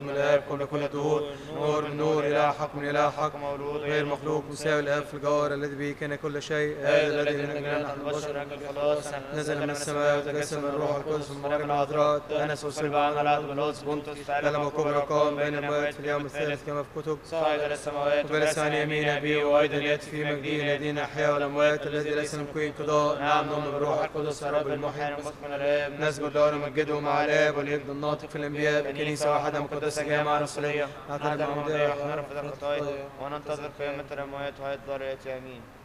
من الآب قبل كل الدهور، نور من نور، إله حق من إله حق، مولود غير مخلوق، مساوي الآب في الجوهر، الذي به كان كل شيء، هذا الذي من أجلنا نحن البشر أجل الخلاص نزل من السماء وتجسم من الروح القدس من مريم العذراء، تأنس وصلب عنا العهد بالقدس بنطس، تألم وكبر وقام بين الأموات في اليوم الثالث كما في كتب، صعد إلى السماوات وجلس عن يمين أبيه، وأيضا يأتي في مجده ليدين الأحياء والأموات، الذي ليس نمكن انقضاء. نعم نؤمن بالروح القدس الرب المحيي المسكن من الآب، نسجد له ونمجده مع الآب والابن الناطق في الأنبياء، بكنيسة واحدة مقدسة جامعة رسولية، نعترف بمواضيع ونرفض الخطايا وننتظر قيامة الأموات وحياة الدار الآتية. آمين.